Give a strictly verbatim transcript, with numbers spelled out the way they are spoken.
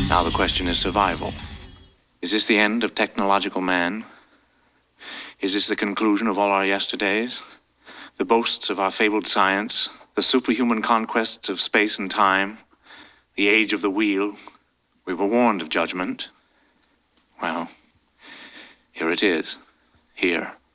Now the question is survival. Is this the end of technological man? Is this the conclusion of all our yesterdays? The boasts of our fabled science, the superhuman conquests of space and time, the age of the wheel. We were warned of judgment. Well, here it is. Here.